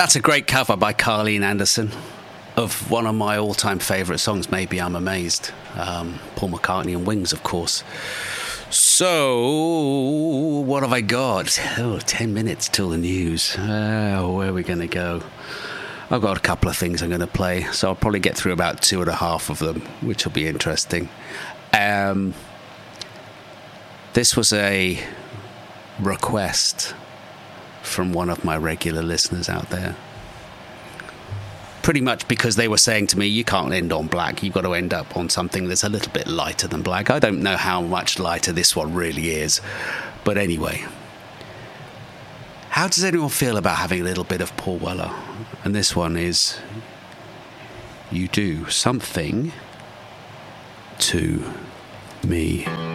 That's a great cover by Carleen Anderson of one of my all-time favourite songs, Maybe I'm Amazed. Paul McCartney and Wings, of course. So, what have I got? 10 minutes till the news. Where are we going to go? I've got a couple of things I'm going to play, so I'll probably get through about 2.5 of them, which will be interesting. This was a request from one of my regular listeners out there. Pretty much because they were saying to me, you can't end on black, you've got to end up on something that's a little bit lighter than black. I don't know how much lighter this one really is, but anyway. How does anyone feel about having a little bit of Paul Weller? And this one is You Do Something to Me.